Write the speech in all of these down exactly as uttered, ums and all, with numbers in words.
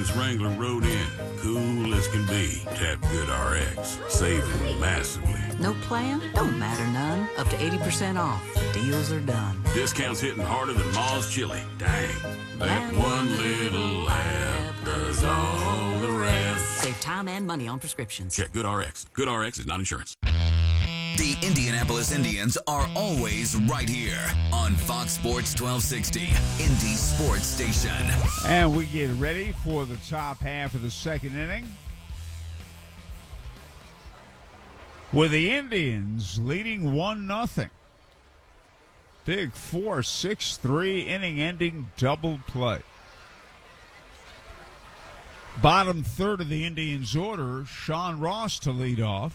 Ambulance Wrangler rode in, cool as can be. Tap GoodRx, saving massively. No plan? Don't matter none. Up to eighty percent off. Deals are done. Discounts hitting harder than Ma's chili. Dang. That one little app does all the rest. Save time and money on prescriptions. Check GoodRx. GoodRx is not insurance. The Indianapolis Indians are always right here on Fox Sports twelve sixty, Indy Sports Station. And we get ready for the top half of the second inning, with the Indians leading one nothing. Big four six three inning-ending double play. Bottom third of the Indians' order, Sean Ross to lead off.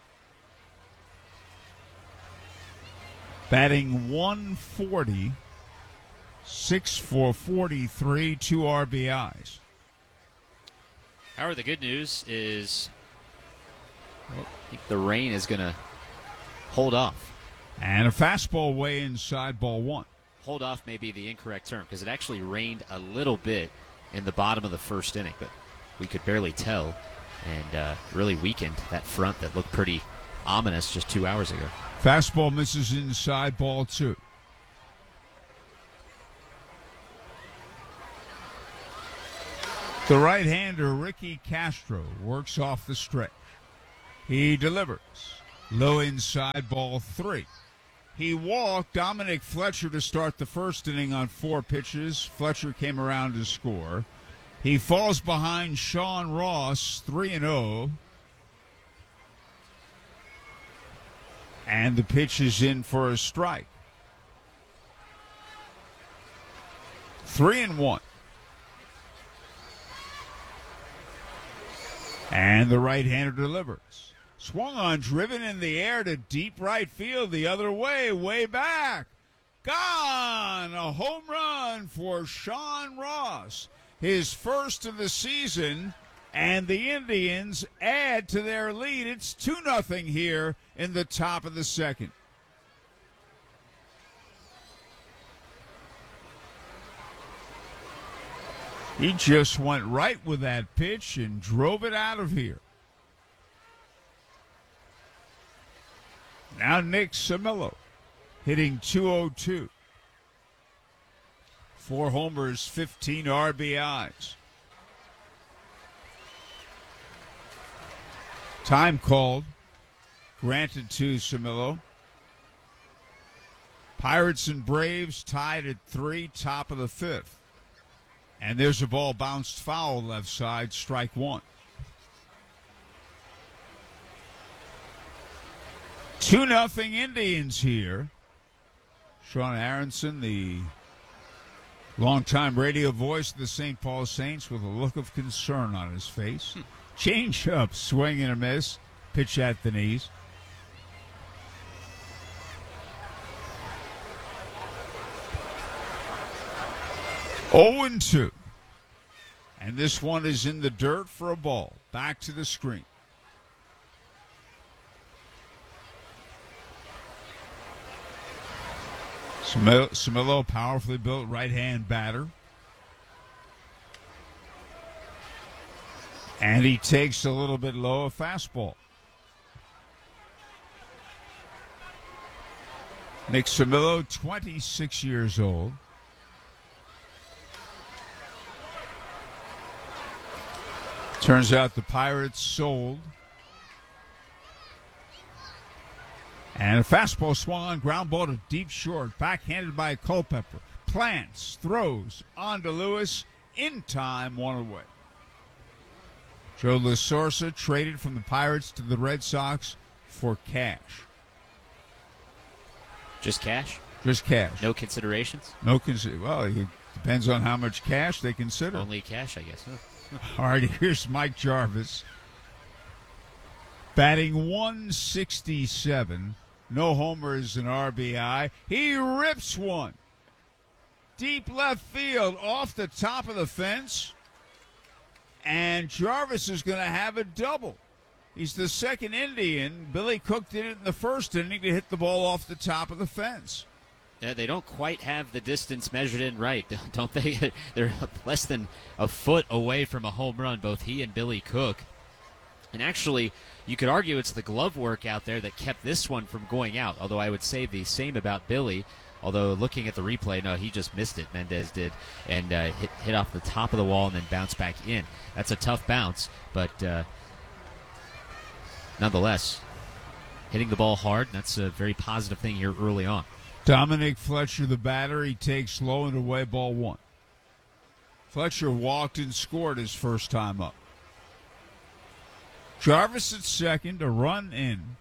Batting one forty, six for forty-three, two R B Is. Howard, the good news is well, I think the rain is going to hold off. And a fastball way inside, ball one. Hold off may be the incorrect term because it actually rained a little bit in the bottom of the first inning, but we could barely tell and uh, really weakened that front that looked pretty ominous just two hours ago. Fastball misses inside, ball two. The right-hander, Ricky Castro, works off the stretch. He delivers. Low inside, ball three. He walked Dominic Fletcher to start the first inning on four pitches. Fletcher came around to score. He falls behind Sean Ross, three and oh. And the pitch is in for a strike. Three and one. And the right-hander delivers. Swung on, driven in the air to deep right field, the other way, way back. Gone! A home run for Sean Ross. His first of the season. And the Indians add to their lead. It's two nothing here in the top of the second. He just went right with that pitch and drove it out of here. Now Nick Samillo hitting two oh two. Four homers, fifteen R B Is. Time called, granted to Samillo. Pirates and Braves tied at three, top of the fifth. And there's a ball bounced foul left side, strike one. Two nothing Indians here. Sean Aronson, the longtime radio voice of the Saint Paul Saints, with a look of concern on his face. Hmm. Change up, swing and a miss, pitch at the knees. oh and two. And this one is in the dirt for a ball. Back to the screen. Samillo, powerfully built right-hand batter. And he takes a little bit low, a fastball. Nick Samillo, twenty-six years old. Turns out the Pirates sold. And a fastball swung on, ground ball to deep short, backhanded by Culpepper. Plants, throws onto Lewis, in time, one away. Joe LaSorsa traded from the Pirates to the Red Sox for cash. Just cash? Just cash. No considerations? No consider. Well, it depends on how much cash they consider. Only cash, I guess. Huh. All right, here's Mike Jarvis. Batting one sixty-seven. No homers and R B I. He rips one. Deep left field off the top of the fence. And Jarvis is going to have a double. He's the second Indian. Billy Cook did it in the first inning to hit the ball off the top of the fence. Yeah, they don't quite have the distance measured in right, don't they? They're less than a foot away from a home run, both he and Billy Cook. And actually, you could argue it's the glove work out there that kept this one from going out, although I would say the same about Billy. Although looking at the replay, no, he just missed it, Mendez did, and uh, hit, hit off the top of the wall and then bounced back in. That's a tough bounce, but uh, nonetheless, hitting the ball hard, that's a very positive thing here early on. Dominic Fletcher, the batter, he takes low and away, ball one. Fletcher walked and scored his first time up. Jarvis at second, a run in.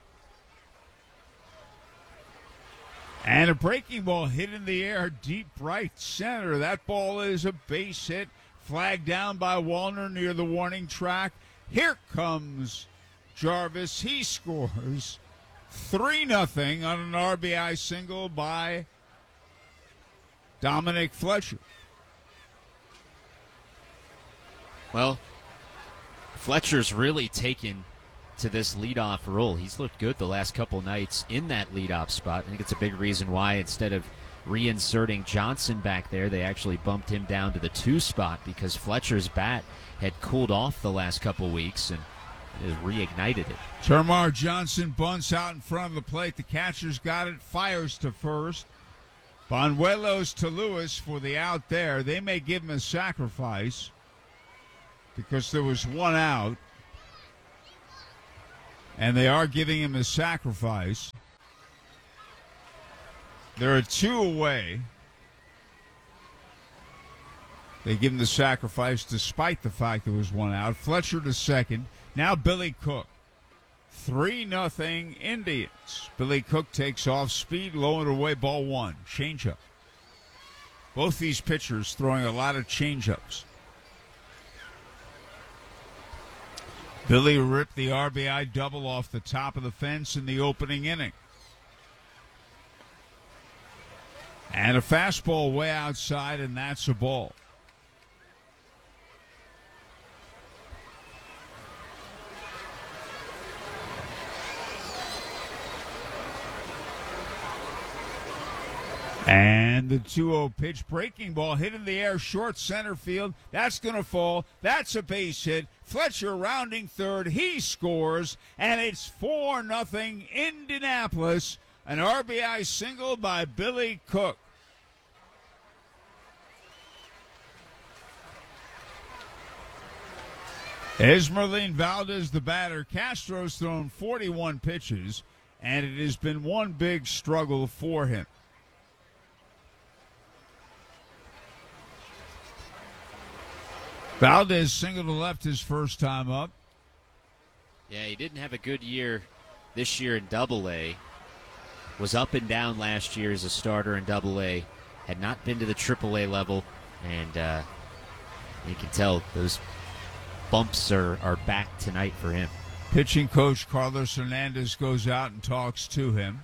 And a breaking ball hit in the air, deep right center. That ball is a base hit, flagged down by Wallner near the warning track. Here comes Jarvis. He scores three nothing on an R B I single by Dominic Fletcher. Well, Fletcher's really taken to this leadoff role. He's looked good the last couple nights in that leadoff spot. I think it's a big reason why instead of reinserting Johnson back there, they actually bumped him down to the two spot because Fletcher's bat had cooled off the last couple weeks and has reignited it. Termar Johnson bunts out in front of the plate. The catcher's got it, fires to first. Banuelos to Lewis for the out there. They may give him a sacrifice because there was one out. And they are giving him a sacrifice. There are two away. They give him the sacrifice despite the fact there was one out. Fletcher to second. Now Billy Cook. three nothing Indians. Billy Cook takes off speed, low and away, ball one. Changeup. Both these pitchers throwing a lot of changeups. Billy ripped the R B I double off the top of the fence in the opening inning. And a fastball way outside, and that's a ball. And the two oh pitch, breaking ball hit in the air, short center field. That's going to fall. That's a base hit. Fletcher rounding third. He scores, and it's four nothing Indianapolis. An R B I single by Billy Cook. Esmeralyn Valdez, the batter. Castro's thrown forty-one pitches, and it has been one big struggle for him. Valdez single to left his first time up. Yeah, he didn't have a good year this year in Double A. Was up and down last year as a starter in Double A. Had not been to the Triple A level, and uh, you can tell those bumps are, are back tonight for him. Pitching coach Carlos Hernandez goes out and talks to him.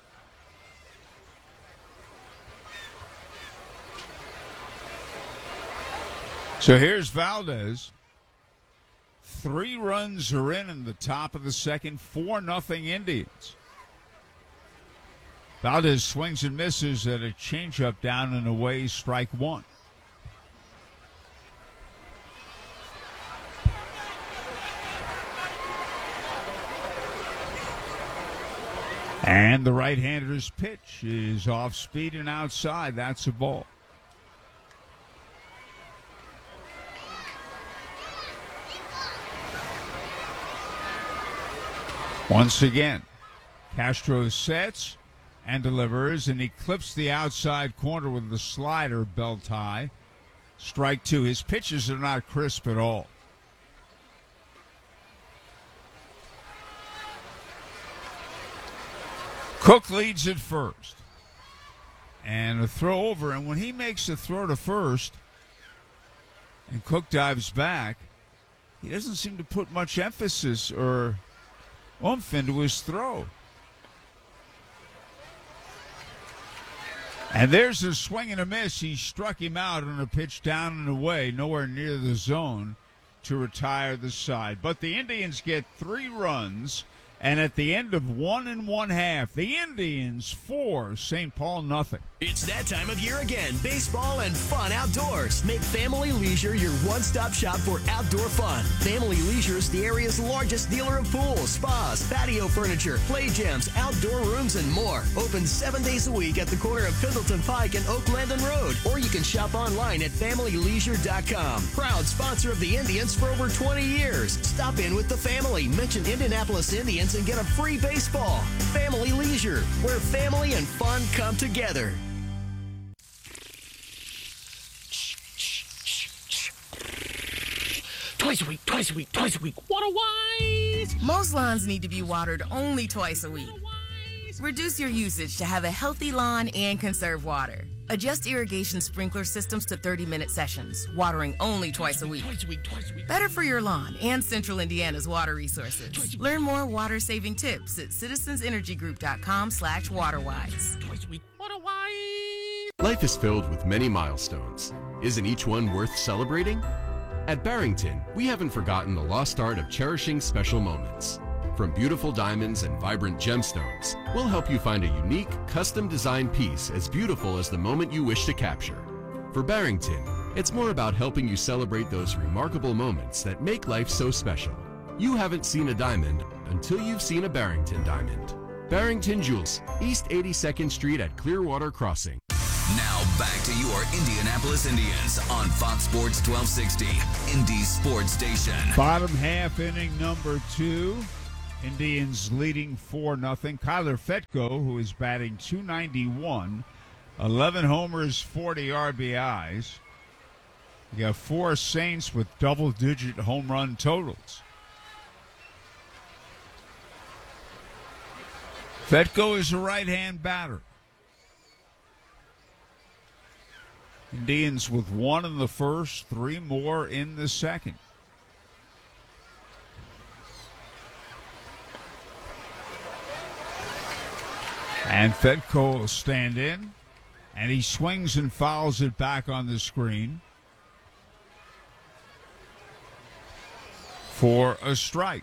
So here's Valdez. Three runs are in in the top of the second. Four nothing Indians. Valdez swings and misses at a changeup down and away, strike one. And the right-hander's pitch is off speed and outside. That's a ball. Once again, Castro sets and delivers, and he clips the outside corner with the slider belt high. Strike two. His pitches are not crisp at all. Cook leads at first. And a throw over, and when he makes a throw to first and Cook dives back, he doesn't seem to put much emphasis or oomph into his throw. And there's a swing and a miss. He struck him out on a pitch down and away, nowhere near the zone to retire the side. But the Indians get three runs And at the end of one and one half, the Indians four, Saint Paul nothing. It's that time of year again. Baseball and fun outdoors. Make Family Leisure your one-stop shop for outdoor fun. Family Leisure is the area's largest dealer of pools, spas, patio furniture, play gyms, outdoor rooms, and more. Open seven days a week at the corner of Pendleton Pike and Oak Landon Road. Or you can shop online at family leisure dot com. Proud sponsor of the Indians for over twenty years. Stop in with the family. Mention Indianapolis Indians and get a free baseball. Family Leisure, where family and fun come together. Twice a week, twice a week, twice a week. Water wise. Most lawns need to be watered only twice a week. Reduce your usage to have a healthy lawn and conserve water. Adjust irrigation sprinkler systems to thirty-minute sessions, watering only twice a week. Twice a week, twice a week. Better for your lawn and Central Indiana's water resources. Learn more water-saving tips at citizensenergygroup.com slash waterwise. Twice a week. Water wise. Life is filled with many milestones. Isn't each one worth celebrating? At Barrington, we haven't forgotten the lost art of cherishing special moments. From beautiful diamonds and vibrant gemstones, we'll help you find a unique, custom-designed piece as beautiful as the moment you wish to capture. For Barrington, it's more about helping you celebrate those remarkable moments that make life so special. You haven't seen a diamond until you've seen a Barrington diamond. Barrington Jewels, East eighty-second Street at Clearwater Crossing. Now back to your Indianapolis Indians on Fox Sports twelve sixty, Indy's sports station. Bottom half inning number two. Indians leading four nothing. Kyler Fetko, who is batting two ninety-one, eleven homers, forty R B Is. You got four Saints with double-digit home run totals. Fetko is a right-hand batter. Indians with one in the first, three more in the second. And Fetko will stand in, and he swings and fouls it back on the screen for a strike.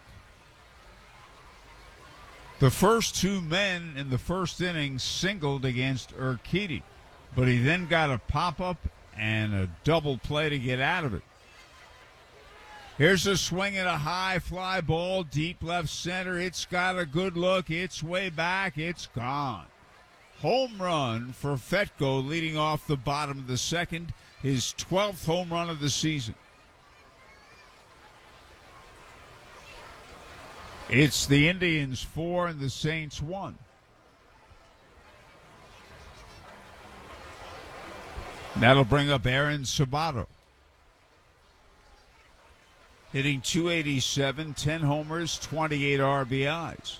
The first two men in the first inning singled against Urquidy, but he then got a pop-up and a double play to get out of it. Here's a swing at a high fly ball, deep left center. It's got a good look. It's way back. It's gone. Home run for Fetko, leading off the bottom of the second, his twelfth home run of the season. It's the Indians four and the Saints one. That'll bring up Aaron Sabato. Hitting two eighty-seven, ten homers, twenty-eight R B Is.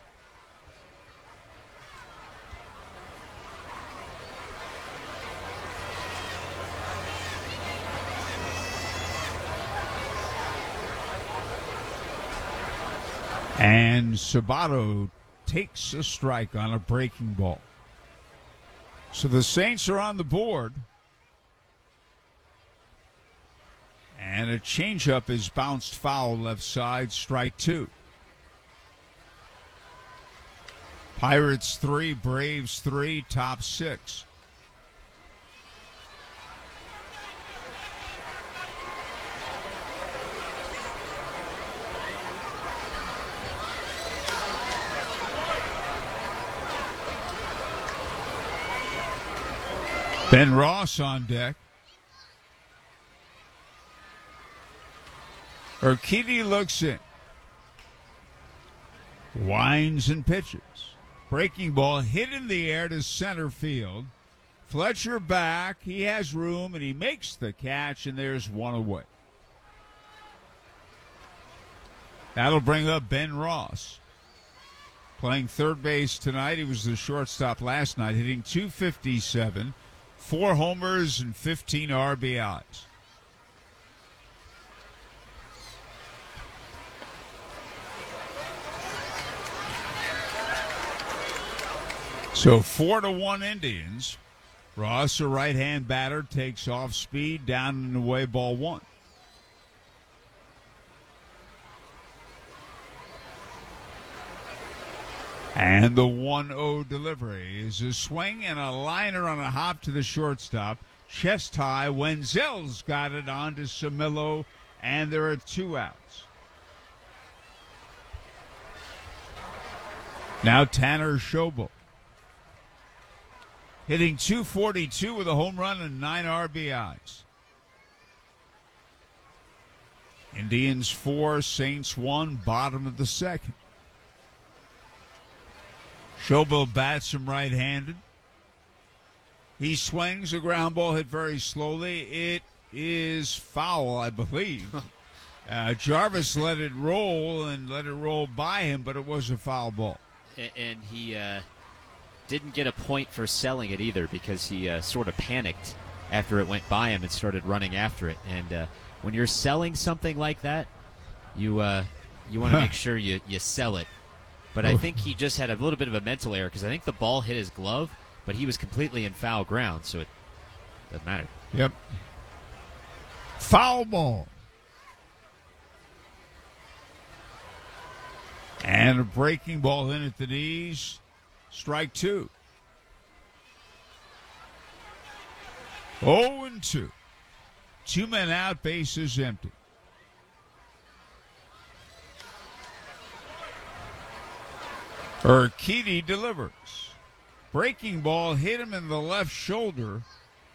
And Sabato takes a strike on a breaking ball. So the Saints are on the board. And a changeup is bounced foul left side, strike two. Pirates three, Braves three, top six. Ben Ross on deck. Urquidy looks in. Winds and pitches. Breaking ball hit in the air to center field. Fletcher back. He has room, and he makes the catch, and there's one away. That'll bring up Ben Ross. Playing third base tonight. He was the shortstop last night, hitting two fifty-seven. Four homers and fifteen R B Is. So four to one Indians. Ross, a right-hand batter, takes off speed, down and away, ball one. And the one oh delivery is a swing and a liner on a hop to the shortstop. Chest high. Wenzel's got it on to Samillo, and there are two outs. Now Tanner Schobel, hitting two forty-two with a home run and nine R B Is. Indians four, Saints one, bottom of the second. Schobel bats him right-handed. He swings, a ground ball hit very slowly. It is foul, I believe. uh, Jarvis let it roll and let it roll by him, but it was a foul ball. And he uh, didn't get a point for selling it either, because he uh, sort of panicked after it went by him and started running after it. And uh, when you're selling something like that, you uh, you want to make sure you, you sell it. But I think he just had a little bit of a mental error, because I think the ball hit his glove, but he was completely in foul ground, so it doesn't matter. Yep. Foul ball. And a breaking ball in at the knees. Strike two. oh and two. Two men out, bases empty. Urquidy delivers. Breaking ball hit him in the left shoulder,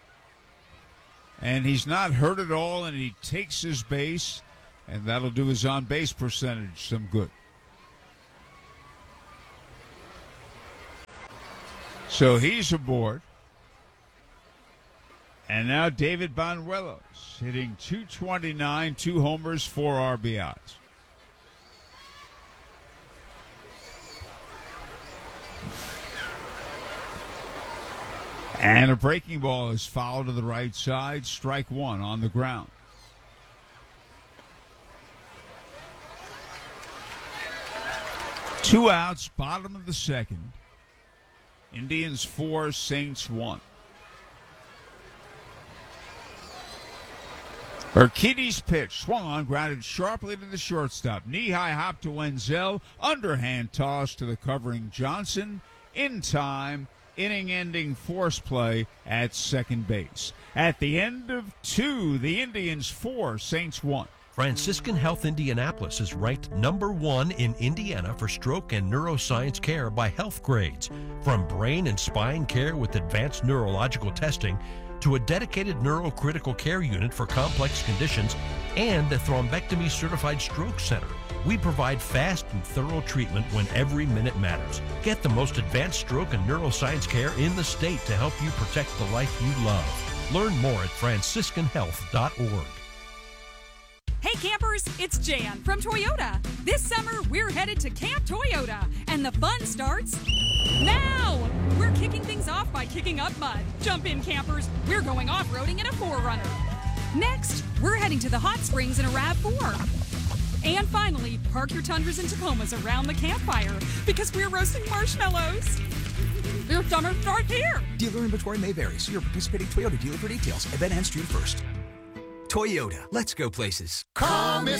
and he's not hurt at all, and he takes his base, and that'll do his on-base percentage some good. So he's aboard. And now David Banuelos hitting two twenty-nine, two homers, four R B Is. And a breaking ball is fouled to the right side. Strike one on the ground. Two outs, bottom of the second. Indians four, Saints one. Urquidy's pitch swung on, grounded sharply to the shortstop. Knee-high hop to Wenzel. Underhand toss to the covering Johnson. In time. Inning-ending force play at second base. At the end of two, the Indians four, Saints one. Franciscan Health Indianapolis is ranked number one in Indiana for stroke and neuroscience care by Health Grades. From brain and spine care with advanced neurological testing to a dedicated neurocritical care unit for complex conditions and a thrombectomy certified stroke center. We provide fast and thorough treatment when every minute matters. Get the most advanced stroke and neuroscience care in the state to help you protect the life you love. Learn more at franciscan health dot org. Hey campers, it's Jan from Toyota. This summer, we're headed to Camp Toyota, and the fun starts now! We're kicking things off by kicking up mud. Jump in, campers. We're going off-roading in a four runner. Next, we're heading to the hot springs in a RAV four. And finally, park your Tundras and Tacomas around the campfire because we're roasting marshmallows. Your summer starts here. Dealer inventory may vary. See your participating Toyota dealer for details. Event ends June first. Toyota. Let's go places. Call Miss